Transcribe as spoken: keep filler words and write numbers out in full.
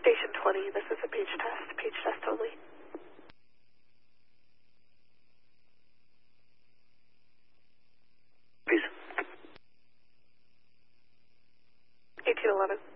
Station twenty, this is a page test. Page test only. Please. eighteen eleven.